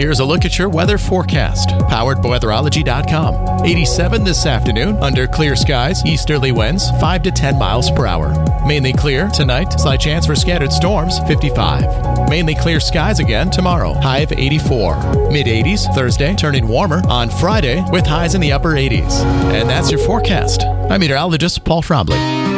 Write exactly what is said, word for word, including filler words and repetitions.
Here's a look at your weather forecast, powered by weatherology dot com. eighty-seven this afternoon, under clear skies, easterly winds five to ten miles per hour. Mainly clear tonight, slight chance for scattered storms, fifty-five. Mainly clear skies again tomorrow, high of eighty-four. mid-eighties Thursday, turning warmer on Friday with highs in the upper eighties. And that's your forecast. I'm meteorologist Paul Trombley.